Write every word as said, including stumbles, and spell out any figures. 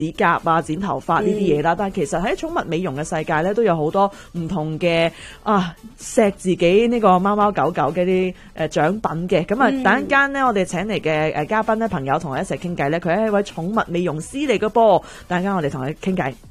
指甲啊、剪頭髮呢啲嘢啦，但係其實喺寵物美容嘅世界咧，都有好多唔同嘅啊錫自己呢個貓貓狗狗嘅啲誒獎品嘅。咁啊，等陣間咧，我哋請嚟嘅誒嘉賓咧，朋友同我一齊傾偈咧，佢係一位寵物美容師嚟嘅噃。等陣間我哋同佢傾偈。